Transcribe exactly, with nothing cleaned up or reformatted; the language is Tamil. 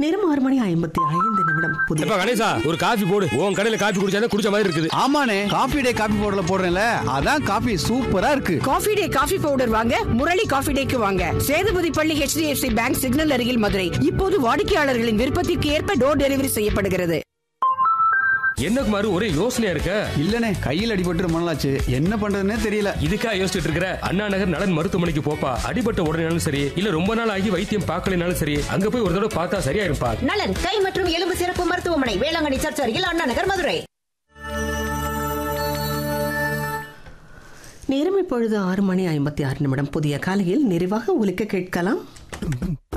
நேரம் ஆறு மணி ஐம்பத்தி ஐந்து நிமிடம். புதிய கணேசா ஒரு காஃபி போடு. உன் கடையில காஃபி குடிச்சா குடிச்ச மாதிரி இருக்குது. ஆமாண்ணே, காஃபி டே காஃபி பவுடர்ல போடுறேன்ல, அதான் காஃபி சூப்பரா இருக்கு. காஃபி டே காஃபி பவுடர் வாங்க முரளி காஃபி டேக்கு வாங்க. சேதுபதி பள்ளி H D F C bank signal அருகில் மதுரை. இப்போது வாடிக்கையாளர்களின் விருப்பத்திற்கு ஏற்ப டோர் டெலிவரி செய்யப்படுகிறது. என்ன குமார் ஒரே யோசனையா இருக்க? இல்லனே, கையில் அடிபட்டு ரொம்ப நாளாச்சு, என்ன பண்றதுன்னே தெரியல. இதுக்கா யோசிச்சுட்டு இருக்கிற? அண்ணா நகர் நலன் மருத்துவமனைக்கு போப்பா. அடிபட்ட உடனேனாலும் சரி, இல்ல ரொம்ப நாள் ஆகி வைத்தியம் பார்க்கலனாலும் சரி, அங்க போய் ஒரு தடவை பார்த்தா சரியா இருப்பா. நலன் கை மற்றும் எலும்பு சிறப்பு மருத்துவமனை, வேளாங்கண்ணி சர்ச் அருகில், அண்ணா நகர், மதுரை. நேரம் இப்பொழுது ஆறு மணி ஐம்பத்தி ஆறு நிமிடம். புதிய காலையில் நிறைவாக ஒலிக்க கேட்கலாம்.